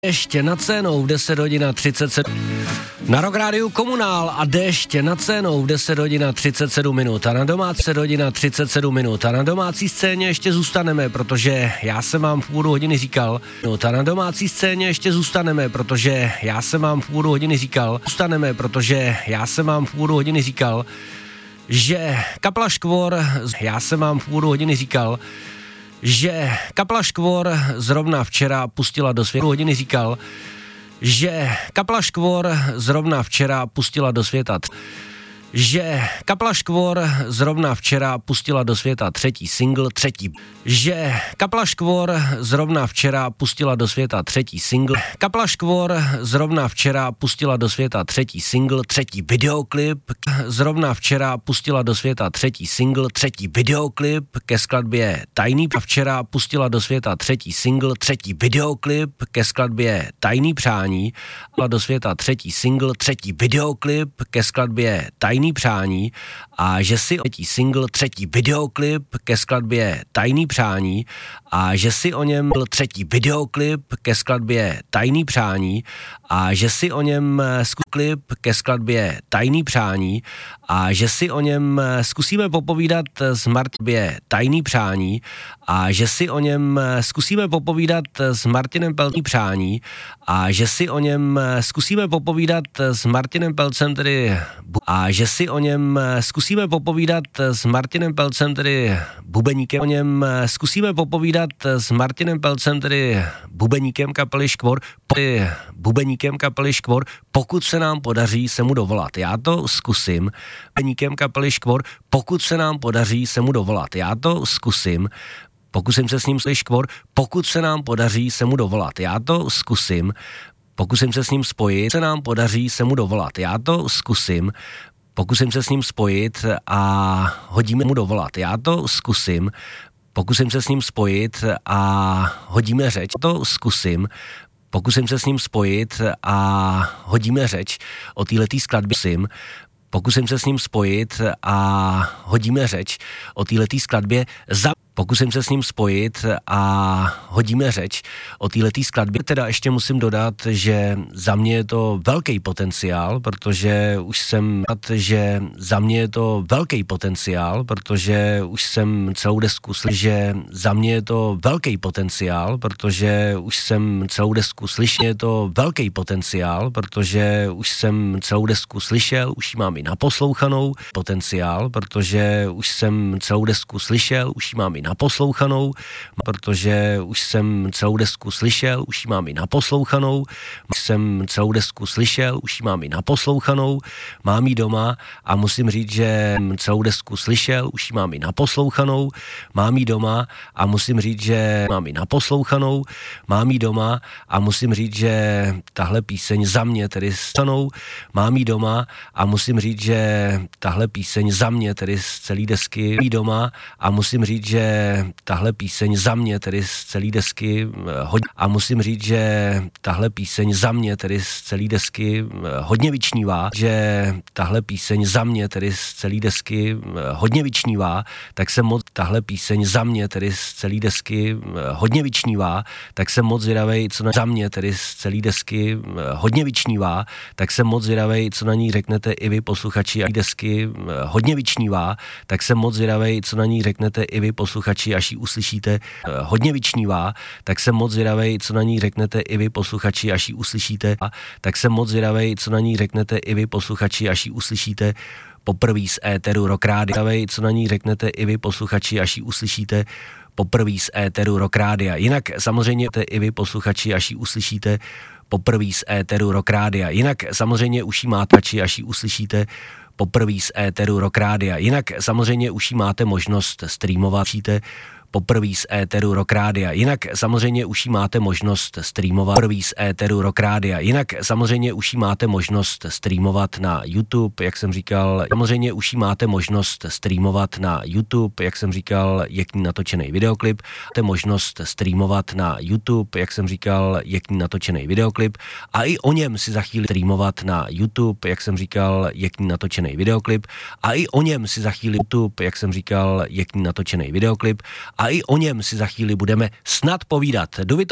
Ještě nad Scénou v 10 hodin a 37. Na Rock Rádiu Komunál a déšť nad Scénou v 10 hodin a 37 minut a na domácí hodin a 37 minut a na domácí scéně ještě zůstaneme, protože já jsem vám v úvodu hodiny říkal, a na domácí scéně ještě zůstaneme, protože já jsem vám v úvodu hodiny říkal, že kapela Škvor, já jsem vám v úvodu hodiny říkal, že kapela Škvor zrovna včera pustila do světa třetí single, třetí videoklip ke skladbě Tajný přání, a že si třetí videoklip ke skladbě Tajný přání a že si o něm zkusíme popovídat s Martinem Pelcem, tedy bubeníkem kapely Škvor, pokud se nám podaří se mu dovolat. Já to zkusím. Pokud se nám podaří se mu dovolat. Pokusím se s ním spojit a hodíme mu dovolat. Pokusím se s ním spojit a hodíme řeč o téhletý skladbě. Teda ještě musím dodat, že za mě je to velký potenciál, protože už jsem celou desku slyšel, už ji mám i naposlouchanou, mám ji doma a musím říct, že tahle píseň za mě tedy z celý desky hodně vyčnívá, tak jsem moc zvědavej, co na ní řeknete i vy posluchači, až ji uslyšíte. Poprvé z éteru Rock Rádia. Jinak samozřejmě i vy posluchači, až ji uslyšíte poprvé z éteru Rock Rádia. Jinak samozřejmě už ji máte, až ji uslyšíte poprvé z éteru Rock Rádia. Jinak samozřejmě už ji máte možnost streamovat, poprvé z éteru Rock Rádia. Jinak samozřejmě už ji máte možnost streamovat na YouTube, jak jsem říkal, jak je k ní natočený videoklip, a i o něm si za chvíli streamovat na YouTube, jak jsem říkal, je k ní natočený videoklip, a i o něm si za chvíli budeme snad povídat.